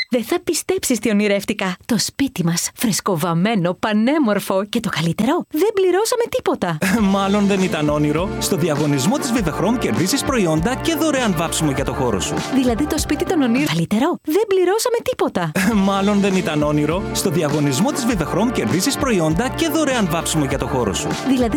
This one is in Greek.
Δεν θα πιστέψεις τι ονειρεύτηκα. Το σπίτι μας, φρεσκοβαμμένο, πανέμορφο και το καλύτερο, δεν πληρώσαμε τίποτα. Μάλλον δεν ήταν όνειρο. Στο διαγωνισμό της Vivechrome κερδίζεις προϊόντα και δωρεάν βάψιμο για το χώρο σου. Δηλαδή το σπίτι των ονείρων καλύτερο, δεν πληρώσαμε τίποτα. Μάλλον δεν ήταν όνειρο. Στο διαγωνισμό της Vivechrome κερδίζεις προϊόντα και δωρεάν βάψιμο για το χώρο σου. Δηλαδή